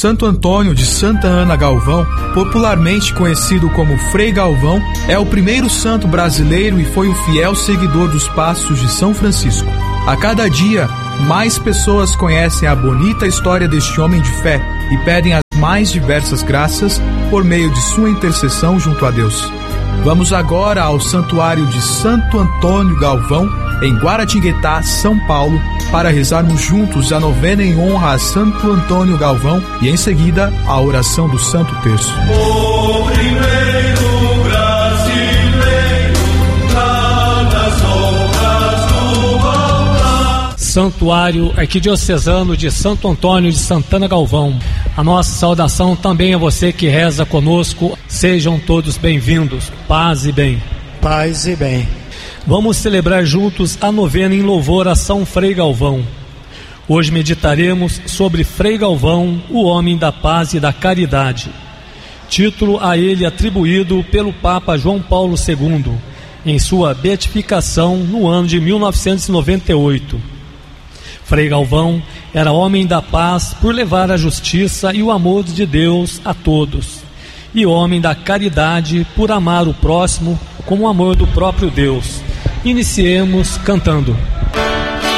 Santo Antônio de Santa Ana Galvão, popularmente conhecido como Frei Galvão, é o primeiro santo brasileiro e foi o fiel seguidor dos passos de São Francisco. A cada dia, mais pessoas conhecem a bonita história deste homem de fé e pedem as mais diversas graças por meio de sua intercessão junto a Deus. Vamos agora ao Santuário de Santo Antônio Galvão, em Guaratinguetá, São Paulo, para rezarmos juntos a novena em honra a Santo Antônio Galvão e, em seguida, a oração do Santo Terço. O primeiro brasileiro das obras do altar. Santuário Arquidiocesano de Santo Antônio de Santana Galvão. A nossa saudação também a você que reza conosco. Sejam todos bem-vindos. Paz e bem. Paz e bem. Vamos celebrar juntos a novena em louvor a São Frei Galvão. Hoje meditaremos sobre Frei Galvão, o homem da paz e da caridade. Título a ele atribuído pelo Papa João Paulo II, em sua beatificação no ano de 1998. Frei Galvão era homem da paz por levar a justiça e o amor de Deus a todos, e homem da caridade por amar o próximo como o amor do próprio Deus. Iniciemos cantando.